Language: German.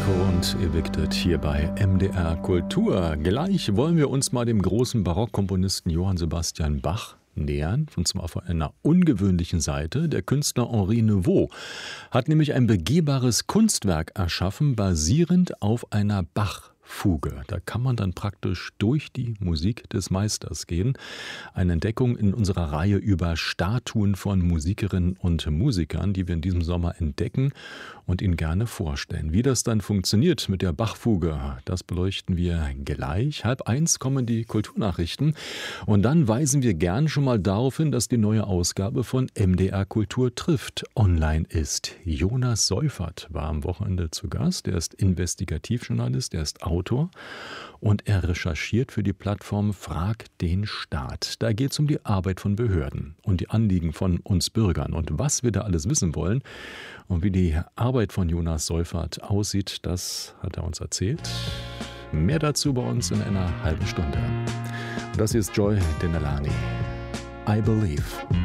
Echo und Evicted hier bei MDR Kultur. Gleich wollen wir uns mal dem großen Barockkomponisten Johann Sebastian Bach nähern, und zwar von einer ungewöhnlichen Seite. Der Künstler Henri Neveu hat nämlich ein begehbares Kunstwerk erschaffen, basierend auf einer Bach-Fuge. Da kann man dann praktisch durch die Musik des Meisters gehen. Eine Entdeckung in unserer Reihe über Statuen von Musikerinnen und Musikern, die wir in diesem Sommer entdecken und Ihnen gerne vorstellen. Wie das dann funktioniert mit der Bach-Fuge, das beleuchten wir gleich. 12:30 kommen die Kulturnachrichten und dann weisen wir gern schon mal darauf hin, dass die neue Ausgabe von MDR Kultur trifft online ist. Jonas Seufert war am Wochenende zu Gast. Er ist Investigativjournalist, er ist Autor und er recherchiert für die Plattform Frag den Staat. Da geht es um die Arbeit von Behörden und die Anliegen von uns Bürgern. Und was wir da alles wissen wollen und wie die Arbeit von Jonas Seufert aussieht, das hat er uns erzählt. Mehr dazu bei uns in einer halben Stunde. Das hier ist Joy Denelani. I Believe.